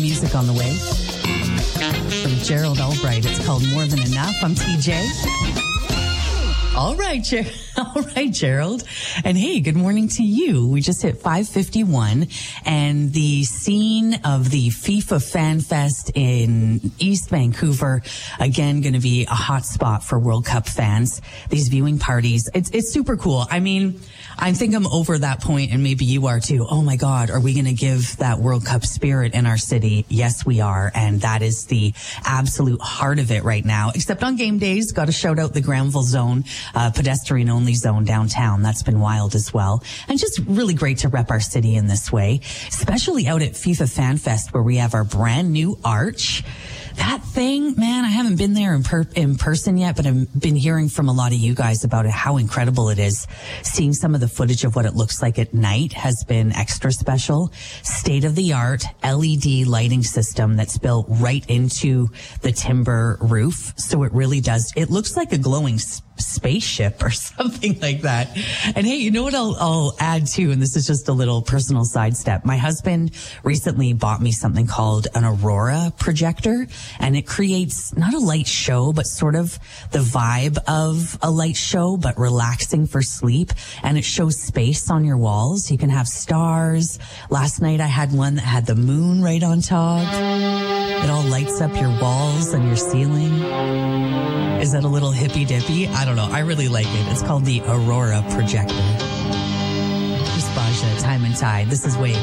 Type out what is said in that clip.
Music on the way from Gerald Albright. It's called More Than Enough. I'm TJ. All right, Gerald. And hey, good morning to you. We just hit 5:51, and the scene of the FIFA Fan Fest in East Vancouver, again, going to be a hot spot for World Cup fans. These viewing parties, it's super cool. I mean, I think I'm over that point, and maybe you are too. Oh my God, are we going to give that World Cup spirit in our city? Yes, we are. And that is the absolute heart of it right now. Except on game days, got to shout out the Granville Zone, pedestrian only zone downtown. That's been wild as well. And just really great to rep our city in this way, especially out at FIFA Fan Fest where we have our brand new arch. That thing, man, I haven't been there in person yet, but I've been hearing from a lot of you guys about it, how incredible it is. Seeing some of the footage of what it looks like at night has been extra special. State-of-the-art LED lighting system that's built right into the timber roof. So it really does. It looks like a glowing spaceship or something like that. And hey, you know what I'll add too, and this is just a little personal sidestep. My husband recently bought me something called an Aurora projector, and it creates not a light show, but sort of the vibe of a light show, but relaxing for sleep. And it shows space on your walls. You can have stars. Last night I had one that had the moon right on top. It all lights up your walls and your ceiling. Is that a little hippy dippy? I don't know. I really like it. It's called the Aurora projector. Just Baja, Time and Tide. This is Wave.